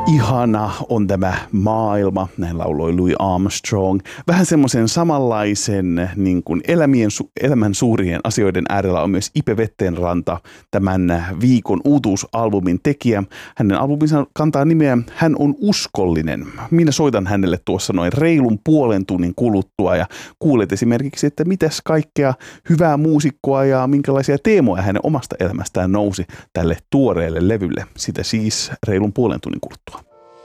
Ihana on tämä maailma, näin lauloi Louis Armstrong. Vähän semmoisen samanlaisen niin kuin elämän suurien asioiden äärellä on myös Ipe Vettenranta, tämän viikon uutuusalbumin tekijä. Hänen albuminsa kantaa nimeä Hän on uskollinen. Minä soitan hänelle tuossa noin reilun puolen tunnin kuluttua ja kuulet esimerkiksi, että mitäs kaikkea hyvää muusikkoa ja minkälaisia teemoja hänen omasta elämästään nousi tälle tuoreelle levylle. Sitä siis reilun puolen tunnin kuluttua.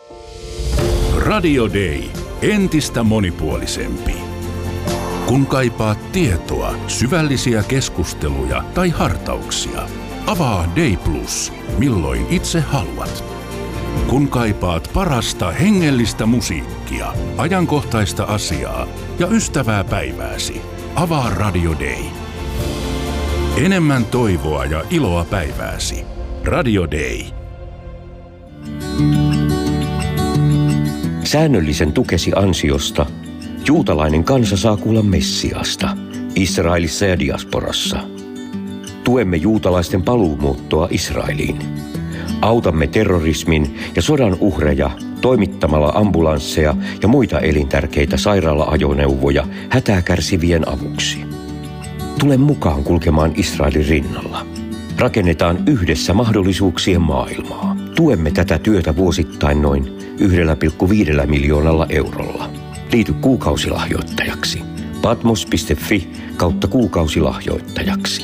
Radio Day. Entistä monipuolisempi. Kun kaipaat tietoa, syvällisiä keskusteluja tai hartauksia, avaa Day Plus, milloin itse haluat. Kun kaipaat parasta hengellistä musiikkia, ajankohtaista asiaa ja ystävää päivääsi, avaa Radio Day. Enemmän toivoa ja iloa päivääsi. Radio Day. Säännöllisen tukesi ansiosta juutalainen kansa saa kuulla Messiasta Israelissa ja diasporassa. Tuemme juutalaisten paluumuuttoa Israeliin. Autamme terrorismin ja sodan uhreja toimittamalla ambulansseja ja muita elintärkeitä sairaala-ajoneuvoja hätää kärsivien avuksi. Tule mukaan kulkemaan Israelin rinnalla. Rakennetaan yhdessä mahdollisuuksien maailmaa. Tuemme tätä työtä vuosittain noin 1,5 miljoonalla eurolla. Liity kuukausilahjoittajaksi. patmos.fi/kuukausilahjoittajaksi.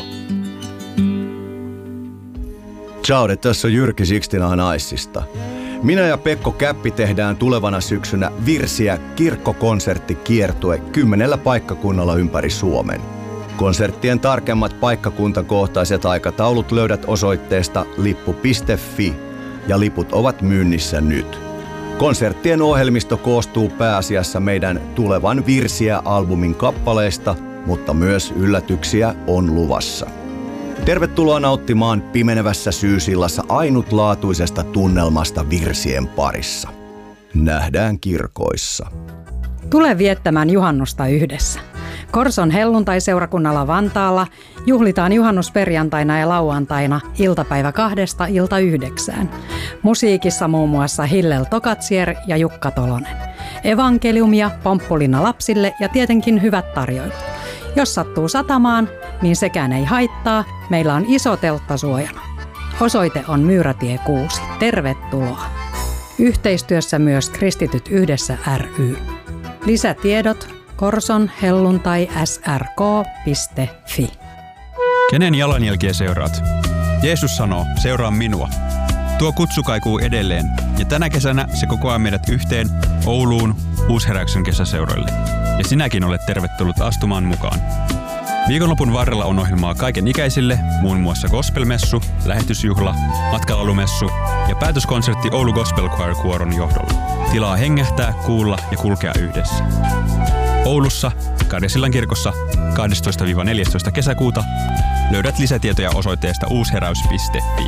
Ciao, tässä on Jyrki Sixtina Naissista. Minä ja Pekko Käppi tehdään tulevana syksynä Virsiä kirkkokonserttikiertue 10 paikkakunnalla ympäri Suomen. Konserttien tarkemmat paikkakuntakohtaiset aikataulut löydät osoitteesta lippu.fi ja liput ovat myynnissä nyt. Konserttien ohjelmisto koostuu pääasiassa meidän tulevan Virsiä-albumin kappaleista, mutta myös yllätyksiä on luvassa. Tervetuloa nauttimaan pimenevässä syysillassa ainutlaatuisesta tunnelmasta virsien parissa. Nähdään kirkoissa. Tule viettämään juhannusta yhdessä. Korson helluntai-seurakunnalla Vantaalla juhlitaan juhannusperjantaina ja lauantaina iltapäivä 2–9. Musiikissa muun muassa Hillel Tokatsier ja Jukka Tolonen. Evankeliumia, pomppulina lapsille ja tietenkin hyvät tarjoilut. Jos sattuu satamaan, niin sekään ei haittaa. Meillä on iso teltta suojana. Osoite on Myyrätie 6. Tervetuloa. Yhteistyössä myös Kristityt yhdessä ry. Lisätiedot Korson helluntai srk.fi. Kenen jalanjälkiä seuraat? Jeesus sanoo, seuraa minua. Tuo kutsu kaikuu edelleen, ja tänä kesänä se kokoaa meidät yhteen Ouluun Uusheräyksen kesäseuroille. Ja sinäkin olet tervetullut astumaan mukaan. Viikonlopun varrella on ohjelmaa kaiken ikäisille, muun muassa gospelmessu, lähetysjuhla, matkalalumessu ja päätöskonsertti Oulu Gospel Choir Kuoron johdolla. Tilaa hengähtää, kuulla ja kulkea yhdessä. Oulussa, Karjasillan kirkossa 12–14 kesäkuuta löydät lisätietoja osoitteesta uusheräys.fi.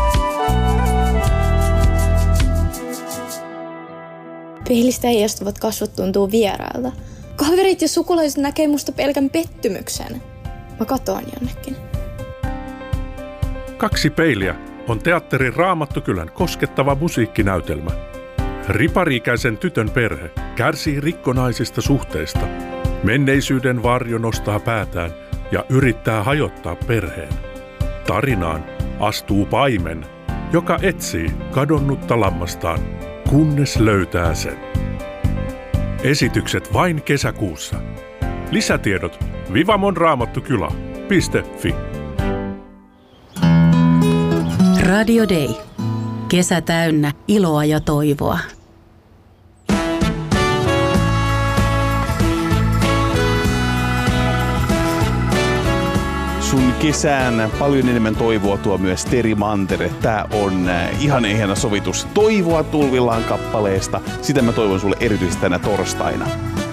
Peilistä heijastuvat kasvot tuntuu vierailta. Kaverit ja sukulaiset näkee musta pelkän pettymyksen. Mä katoan jonnekin. 2 peiliä on teatterin Raamattukylän koskettava musiikkinäytelmä. Ripari-ikäisen tytön perhe kärsii rikkonaisista suhteista. Menneisyyden varjo nostaa päätään ja yrittää hajottaa perheen. Tarinaan astuu paimen, joka etsii kadonnutta lammastaan, kunnes löytää sen. Esitykset vain kesäkuussa. Lisätiedot vivamonraamattukylä.fi. Radio Day. Kesä täynnä iloa ja toivoa. Sun kesään paljon enemmän toivoa tuo myös Teri Mantere. Tää on ihana sovitus Toivoa tulvillaan kappaleesta. Sitä mä toivon sulle erityisesti tänä torstaina.